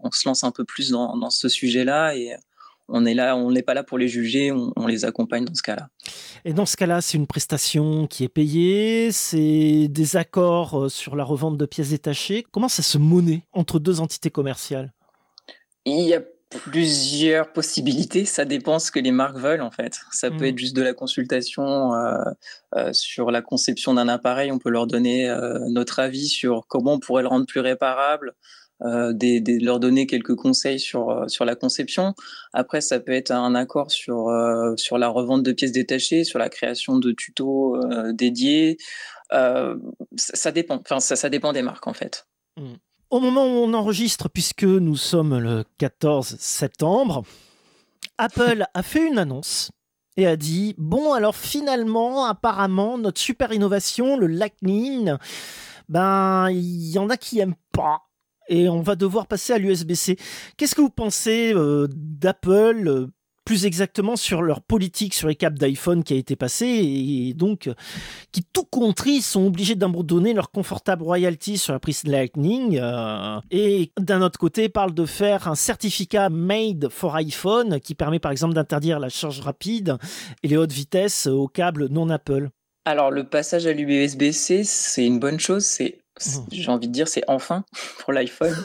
on se lance un peu plus dans ce sujet-là et on est là, on n'est pas là pour les juger, on les accompagne dans ce cas-là. Et dans ce cas-là, c'est une prestation qui est payée, c'est des accords sur la revente de pièces détachées. Comment ça se monnaie entre deux entités commerciales? Il y a plusieurs possibilités, ça dépend ce que les marques veulent en fait. Ça peut Mmh. être juste de la consultation, sur la conception d'un appareil. On peut leur donner, notre avis sur comment on pourrait le rendre plus réparable, des leur donner quelques conseils sur la conception. Après ça peut être un accord sur la revente de pièces détachées, sur la création de tutos, dédiés. Ça dépend, enfin ça dépend des marques en fait. Mmh. Au moment où on enregistre, puisque nous sommes le 14 septembre, Apple a fait une annonce et a dit: bon, alors finalement, apparemment, notre super innovation, le Lightning, ben, il y en a qui aiment pas. Et on va devoir passer à l'USB-C. Qu'est-ce que vous pensez d'Apple, plus exactement sur leur politique sur les câbles d'iPhone qui a été passée et donc qui, tout compris, sont obligés d'abandonner leur confortable royalty sur la prise Lightning et d'un autre côté parlent de faire un certificat made for iPhone qui permet par exemple d'interdire la charge rapide et les hautes vitesses aux câbles non Apple. Alors le passage à l'USB-C, c'est une bonne chose, j'ai envie de dire, c'est enfin pour l'iPhone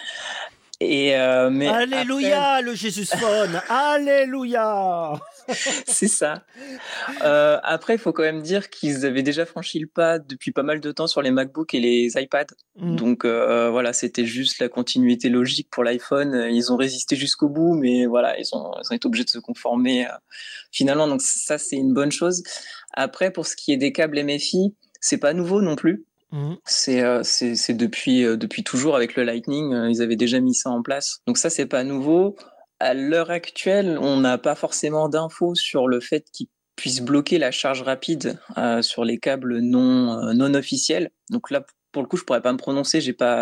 mais après Alléluia, le Jesus Phone. Alléluia. c'est ça. Après, il faut quand même dire qu'ils avaient déjà franchi le pas depuis pas mal de temps sur les MacBooks et les iPads. Mm. Donc voilà, c'était juste la continuité logique pour l'iPhone. Ils ont résisté jusqu'au bout, mais voilà, ils ont été obligés de se conformer finalement. Donc ça, c'est une bonne chose. Après, pour ce qui est des câbles MFI, c'est pas nouveau non plus. Mm. C'est depuis toujours avec le Lightning, ils avaient déjà mis ça en place. Donc ça, c'est pas nouveau. À l'heure actuelle, on n'a pas forcément d'infos sur le fait qu'ils puissent bloquer la charge rapide sur les câbles non officiels. Donc là, pour le coup, je pourrais pas me prononcer.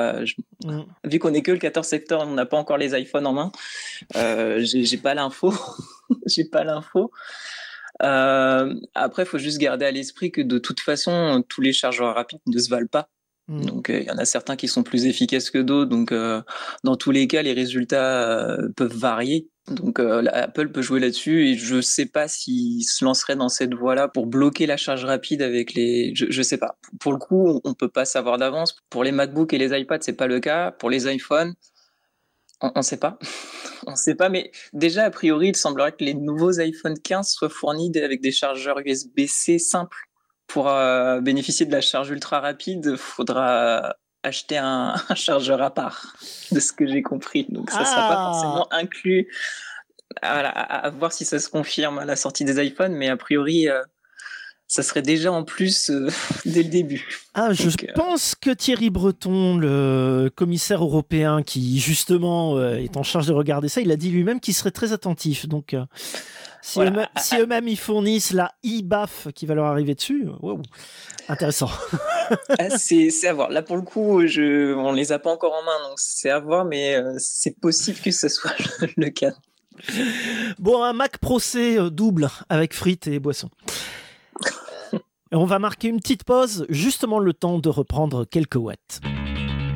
Vu qu'on est que le 14 septembre, on n'a pas encore les iPhones en main. J'ai pas l'info. J'ai pas l'info. Après, il faut juste garder à l'esprit que de toute façon, tous les chargeurs rapides ne se valent pas. Mm. Donc, il y en a certains qui sont plus efficaces que d'autres. Donc, dans tous les cas, les résultats peuvent varier. Donc, Apple peut jouer là-dessus et je sais pas s'il se lancerait dans cette voie-là pour bloquer la charge rapide avec les. Je sais pas. Pour le coup, on peut pas savoir d'avance. Pour les MacBooks et les iPads, c'est pas le cas. Pour les iPhones, on sait pas. On sait pas, mais déjà, a priori, il semblerait que les nouveaux iPhone 15 soient fournis avec des chargeurs USB-C simples. Pour bénéficier de la charge ultra rapide, il faudra acheter un chargeur à part, de ce que j'ai compris. Donc ça ne sera pas Ah. forcément inclus. Voilà, à voir si ça se confirme à la sortie des iPhones, mais a priori, ça serait déjà en plus dès le début. Ah, je Donc, pense que Thierry Breton, le commissaire européen qui justement est en charge de regarder ça, il a dit lui-même qu'il serait très attentif. Donc, si voilà. eux-mêmes ils fournissent la e-BAF qui va leur arriver dessus, wow, intéressant. C'est à voir. Là, pour le coup, on les a pas encore en main, donc c'est à voir, mais c'est possible que ce soit le cas. Bon, un Mac Pro C double avec frites et boissons. On va marquer une petite pause, justement le temps de reprendre quelques watts.